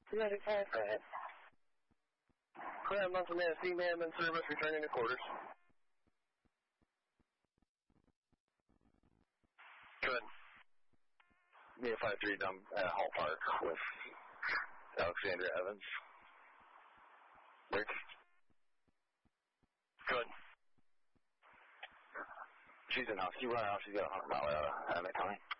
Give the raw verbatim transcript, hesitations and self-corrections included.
Medic five, go ahead. Crab Mountain Man, C-Man in service, returning to quarters. Good. Me five three down at Hall Park with Alexandra Evans. Rick. Good. She's in house. You run out. She's got a hundred mile out of County.